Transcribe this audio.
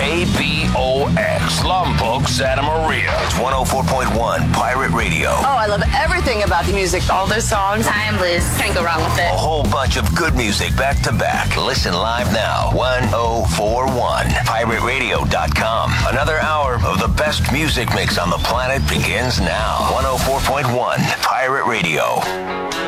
KBOX, Lombok, Santa Maria. It's 104.1 Pirate Radio. Oh, I love everything about the music. All the songs, timeless. Can't go wrong with it. A whole bunch of good music back to back. Listen live now. 1041 PirateRadio.com. Another hour of the best music mix on the planet begins now. 104.1 Pirate Radio.